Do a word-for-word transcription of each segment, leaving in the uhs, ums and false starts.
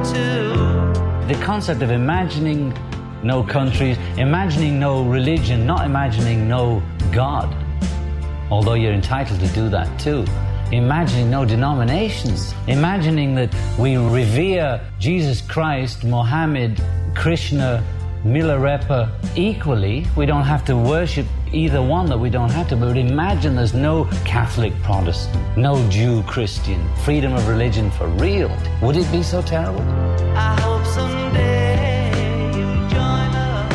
too. The concept of imagining no countries, imagining no religion, not imagining no God, although you're entitled to do that too. Imagining no denominations, imagining that we revere Jesus Christ, Mohammed, Krishna, Milarepa equally. We don't have to worship either one, that we don't have to, but imagine there's no Catholic Protestant, no Jew Christian, freedom of religion for real. Would it be so terrible? I hope someday you'll join us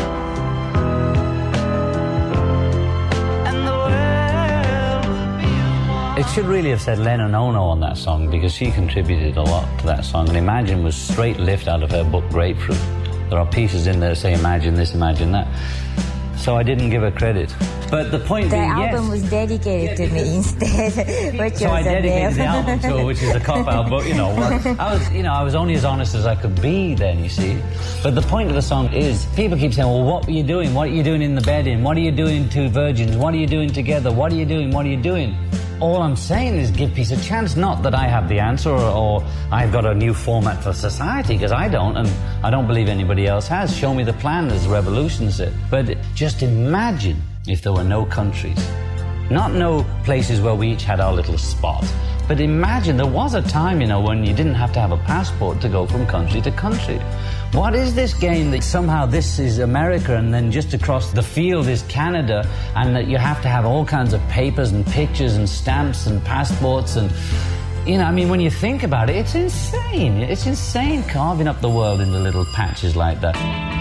and the world will be one. It should really have said Lennon Ono on that song, because she contributed a lot to that song, and Imagine was straight lift out of her book Grapefruit. There are pieces in there that say imagine this, imagine that. So I didn't give her credit. But the point the being, album yes, was dedicated to me instead. Which so I was a dedicated the name. album to her, which is a cop-out, but you know, well, I was, you know, I was only as honest as I could be then, you see. But the point of the song is, people keep saying, well, what were you doing? What are you doing in the bed in? What are you doing to virgins? What are you doing together? What are you doing? What are you doing? All I'm saying is give peace a chance, not that I have the answer or, or I've got a new format for society, because I don't, and I don't believe anybody else has. Show me the plan, as Revolution said. But just imagine if there were no countries. Not no places where we each had our little spot. But imagine there was a time, you know, when you didn't have to have a passport to go from country to country. What is this game that somehow this is America and then just across the field is Canada, and that you have to have all kinds of papers and pictures and stamps and passports and, you know, I mean, when you think about it, it's insane. It's insane carving up the world into little patches like that.